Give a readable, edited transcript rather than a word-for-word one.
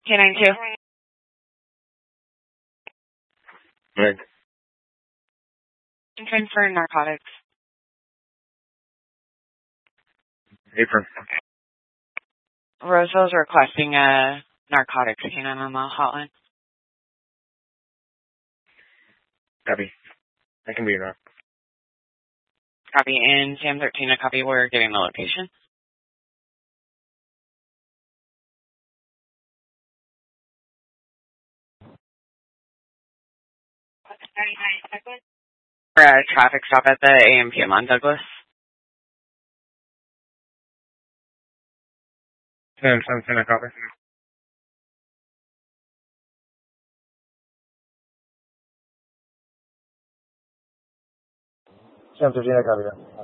K92. Right. Infant for narcotics. Apron. Roseville's requesting a narcotics canine on the hotline. Copy. I can be around. Copy. In Sam 13, a copy. We're getting the location. We're at a traffic stop at the AMPM on Douglas. Sam 17, a copy. Sam 13, a copy.